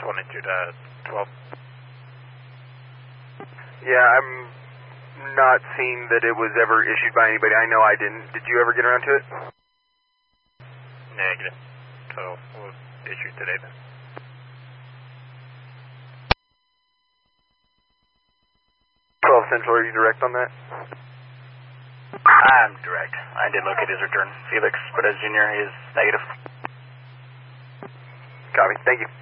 longitude 12. Yeah, I'm not seeing that it was ever issued by anybody. I know I didn't. Did you ever get around to it? Negative. So we'll issue today then. Central, are you direct on that? I'm direct. I did locate his return. Felix Perez Jr. is negative. Copy. Thank you.